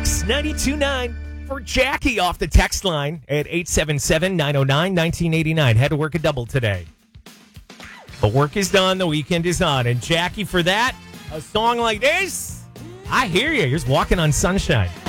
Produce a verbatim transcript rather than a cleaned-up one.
Mix ninety-two point nine for Jackie off the text line at eight seven seven, nine oh nine, one nine eight nine. Had to work a double today. The work is done. The weekend is on. And Jackie, for that, a song like this, I hear you. You're just walking on sunshine.